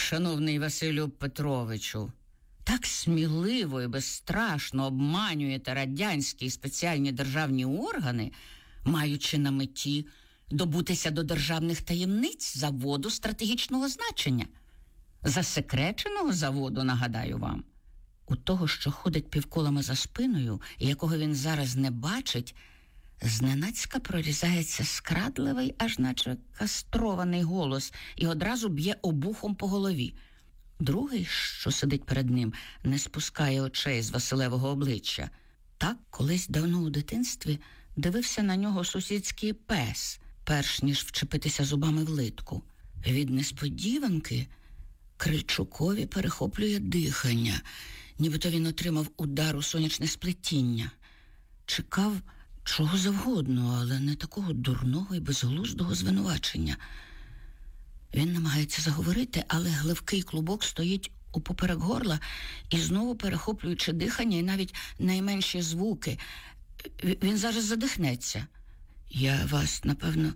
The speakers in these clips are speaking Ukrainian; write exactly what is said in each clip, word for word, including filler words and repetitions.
Шановний Василю Петровичу, так сміливо і безстрашно обманюєте радянські спеціальні державні органи, маючи на меті добутися до державних таємниць заводу стратегічного значення. Засекреченого заводу, нагадаю вам. У того, що ходить півколами за спиною, і якого він зараз не бачить, зненацька прорізається скрадливий, аж наче кастрований голос, і одразу б'є обухом по голові. Другий, що сидить перед ним, не спускає очей з Василевого обличчя. Так колись давно у дитинстві дивився на нього сусідський пес, перш ніж вчепитися зубами в литку. Від несподіванки Крильчукові перехоплює дихання, нібито він отримав удар у сонячне сплетіння. Чекав чого завгодно, але не такого дурного і безглуздого звинувачення. Він намагається заговорити, але гливкий клубок стоїть упоперек горла і знову перехоплюючи дихання і навіть найменші звуки. Він зараз задихнеться. Я вас, напевно,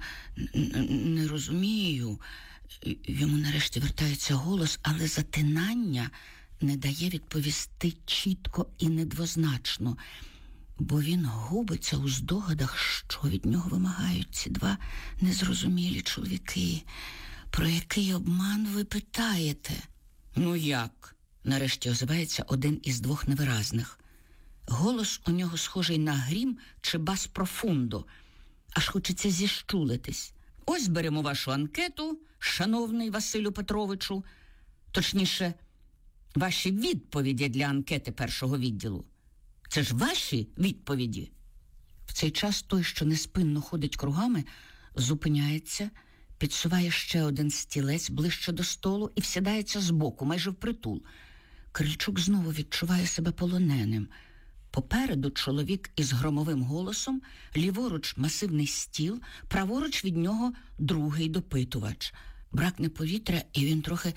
не розумію. Йому нарешті вертається голос, але затинання не дає відповісти чітко і недвозначно, бо він губиться у здогадах, що від нього вимагають ці два незрозумілі чоловіки. Про який обман ви питаєте? Ну як? Нарешті озивається один із двох невиразних. Голос у нього схожий на грім чи бас профундо. Аж хочеться зіщулитись. Ось беремо вашу анкету, шановний Василю Петровичу. Точніше, ваші відповіді для анкети першого відділу. Це ж ваші відповіді. В цей час той, що неспинно ходить кругами, зупиняється, підсуває ще один стілець ближче до столу і всідається збоку, майже впритул. Крильчук знову відчуває себе полоненим. Попереду чоловік із громовим голосом, ліворуч масивний стіл, праворуч від нього другий допитувач. Бракне повітря, і він трохи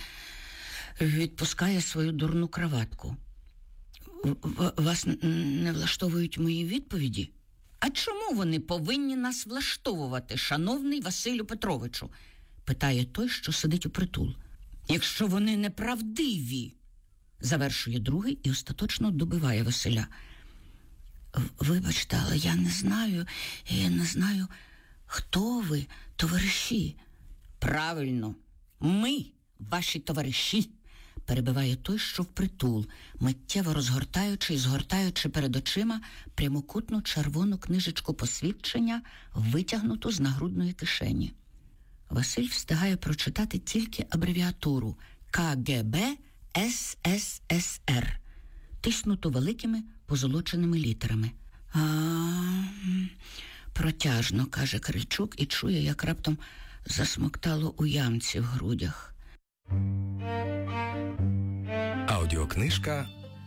відпускає свою дурну краватку. Вас не влаштовують мої відповіді? А чому вони повинні нас влаштовувати, шановний Василю Петровичу? Питає той, що сидить упритул. Якщо вони неправдиві, завершує другий і остаточно добиває Василя. Вибачте, але я не знаю, я не знаю, хто ви, товариші. Правильно, ми, ваші товариші, перебиває той, що впритул, миттєво розгортаючи і згортаючи перед очима прямокутну червону книжечку посвідчення, витягнуту з нагрудної кишені. Василь встигає прочитати тільки абревіатуру Ка Ге Бе Ес Ес Ес Ер, тиснуту великими позолоченими літерами. А, протяжно, каже Крильчук і чує, як раптом засмоктало у ямці в грудях. Аудіокнижка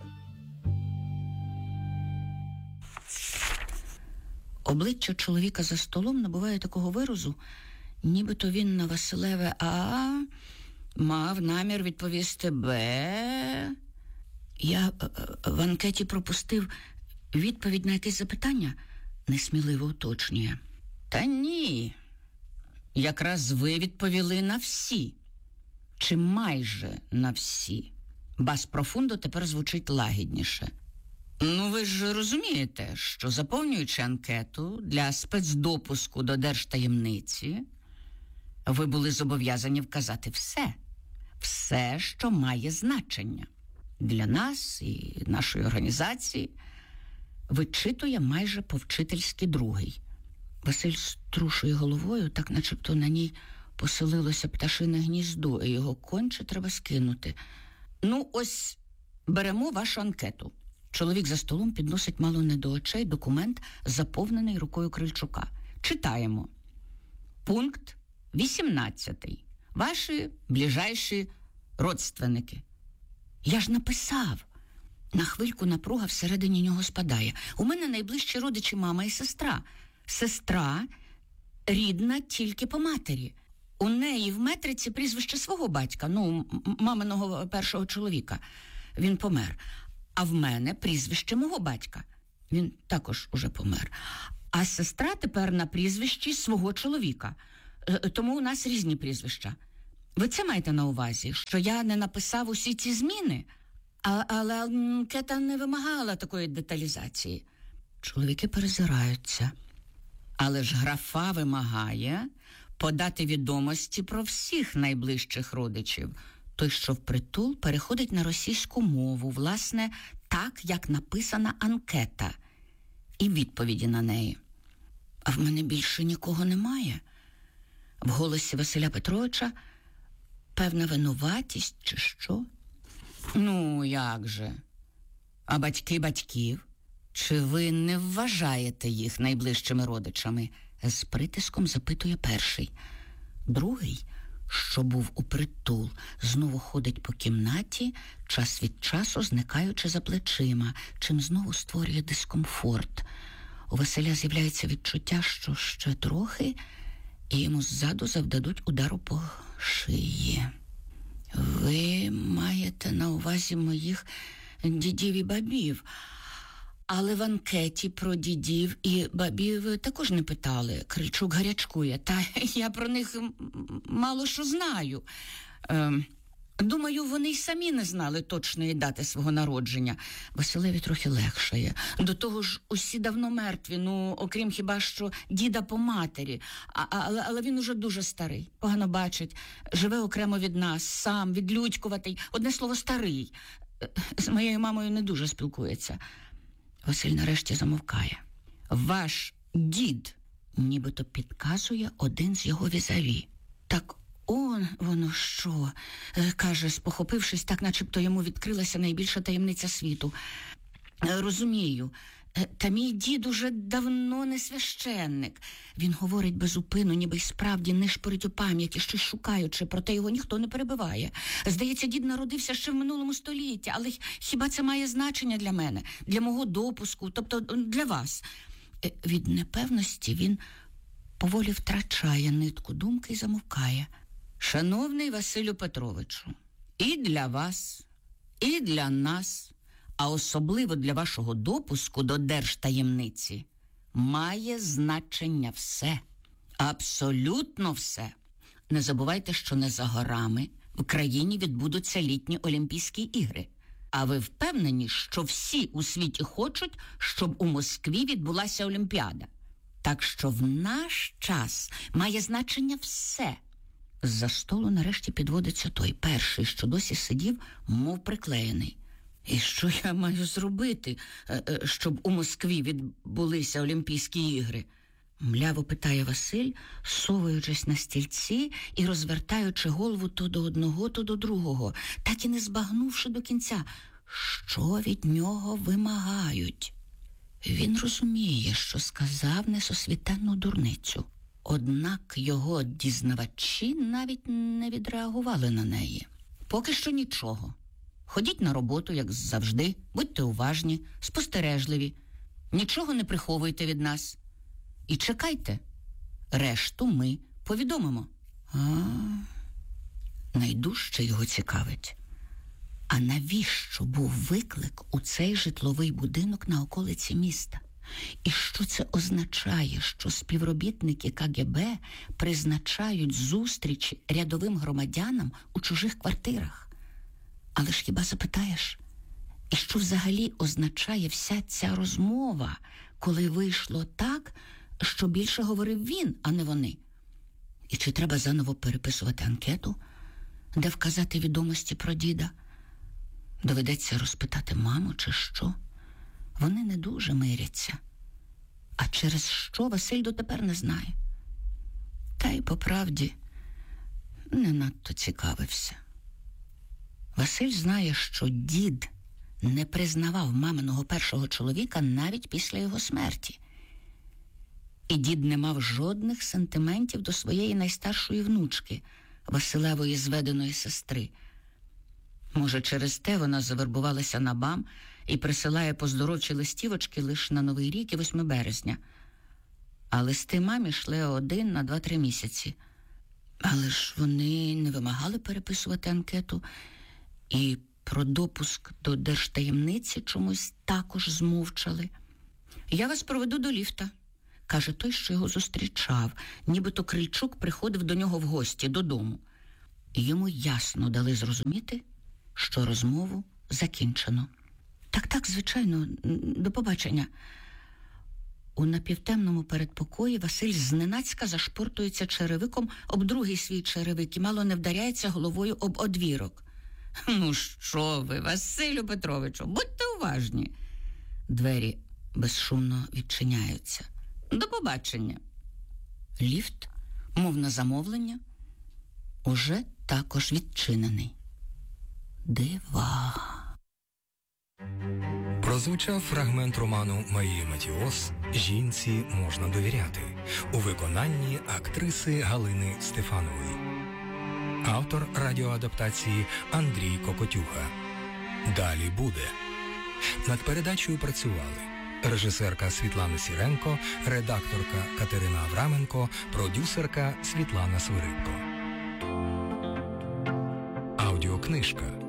Обличчя чоловіка за столом набуває такого виразу, нібито він на Василеве А мав намір відповісти Б. Я в анкеті пропустив відповідь на якесь запитання, несміливо уточнює. Та ні, якраз ви відповіли на всі, чи майже на всі. Бас профундо тепер звучить лагідніше. Ну, ви ж розумієте, що заповнюючи анкету для спецдопуску до держтаємниці, ви були зобов'язані вказати все. Все, що має значення. Для нас і нашої організації вичитує майже повчительський другий. Василь струшує головою, так начебто на ній поселилося пташине гніздо, і його конче треба скинути. Ну, ось беремо вашу анкету. Чоловік за столом підносить мало не до очей документ, заповнений рукою Крильчука. Читаємо. Пункт вісімнадцятий. Ваші ближайші родственники. Я ж написав. На хвильку напруга всередині нього спадає. У мене найближчі родичі мама і сестра. Сестра рідна тільки по матері. У неї в метриці прізвище свого батька, ну, маминого першого чоловіка. Він помер. А в мене прізвище мого батька. Він також уже помер. А сестра тепер на прізвищі свого чоловіка. Тому у нас різні прізвища. Ви це маєте на увазі, що я не написав усі ці зміни? А, але анкета не вимагала такої деталізації. Чоловіки перезираються. Але ж графа вимагає подати відомості про всіх найближчих родичів. Той, що впритул, переходить на російську мову, власне, так, як написана анкета. І відповіді на неї. А в мене більше нікого немає. В голосі Василя Петровича певна винуватість чи що? Ну, як же? А батьки батьків? Чи ви не вважаєте їх найближчими родичами? З притиском запитує перший. Другий, що був у притул, знову ходить по кімнаті, час від часу зникаючи за плечима, чим знову створює дискомфорт. У Василя з'являється відчуття, що ще трохи, і йому ззаду завдадуть удару по шиї. Ви маєте на увазі моїх дідів і бабів. Але в анкеті про дідів і бабів також не питали. Крильчук гарячкує. Та я про них мало що знаю. Ем, думаю, вони й самі не знали точної дати свого народження. Василеві трохи легшає. До того ж, усі давно мертві, ну, окрім хіба що діда по матері. А, але, але він уже дуже старий, погано бачить, живе окремо від нас, сам, відлюдькуватий, одне слово, старий. З моєю мамою не дуже спілкується. Василь нарешті замовкає. Ваш дід, нібито підказує один з його візаві. Так он воно що, каже, спохопившись, так начебто йому відкрилася найбільша таємниця світу. Розумію, та мій дід уже давно не священник. Він говорить безупину, ніби й справді нишпорить у пам'яті, щось шукаючи, проте його ніхто не перебиває. Здається, дід народився ще в минулому столітті, але хіба це має значення для мене, для мого допуску, тобто для вас? Від непевності він поволі втрачає нитку думки і замовкає. Шановний Василю Петровичу, і для вас, і для нас, а особливо для вашого допуску до держтаємниці, має значення все. Абсолютно все. Не забувайте, що не за горами в країні відбудуться літні Олімпійські ігри. А ви впевнені, що всі у світі хочуть, щоб у Москві відбулася Олімпіада? Так що в наш час має значення все. З-за столу нарешті підводиться той перший, що досі сидів, мов приклеєний. І що я маю зробити, щоб у Москві відбулися Олімпійські ігри? Мляво питає Василь, совуючись на стільці і розвертаючи голову то до одного, то до другого, так і не збагнувши до кінця, що від нього вимагають. Він розуміє, що сказав несосвітенну дурницю. Однак його дізнавачі навіть не відреагували на неї. Поки що нічого. Ходіть на роботу, як завжди, будьте уважні, спостережливі, нічого не приховуйте від нас. І чекайте, решту ми повідомимо. А, найдужче його цікавить. А навіщо був виклик у цей житловий будинок на околиці міста? І що це означає, що співробітники ка ге бе призначають зустрічі рядовим громадянам у чужих квартирах? Але ж хіба запитаєш, і що взагалі означає вся ця розмова, коли вийшло так, що більше говорив він, а не вони? І чи треба заново переписувати анкету, де вказати відомості про діда? Доведеться розпитати маму чи що? Вони не дуже миряться. А через що Василь дотепер не знає. Та й по правді не надто цікавився. Василь знає, що дід не признавав маминого першого чоловіка навіть після його смерті. І дід не мав жодних сентиментів до своєї найстаршої внучки, Василевої зведеної сестри. Може, через те вона завербувалася на БАМ і присилає поздоровчі листівочки лише на Новий рік і восьме березня. А листи мамі йшли один на два-три місяці. Але ж вони не вимагали переписувати анкету і про допуск до держтаємниці чомусь також змовчали. «Я вас проведу до ліфта», – каже той, що його зустрічав, нібито Крильчук приходив до нього в гості, додому. Йому ясно дали зрозуміти, що розмову закінчено. Так-так, звичайно, до побачення. У напівтемному передпокої Василь зненацька зашпортується черевиком об другий свій черевик і мало не вдаряється головою об одвірок. «Ну що ви, Василю Петровичу, будьте уважні!» Двері безшумно відчиняються. «До побачення!» Ліфт, мов на замовлення, уже також відчинений. Дива. Прозвучав фрагмент роману Марії Матіос «Жінці можна довіряти» у виконанні актриси Галини Стефанової. Автор радіоадаптації Андрій Кокотюха. Далі буде. Над передачею працювали режисерка Світлана Сіренко, редакторка Катерина Авраменко, продюсерка Світлана Свиридко. Аудіокнижка.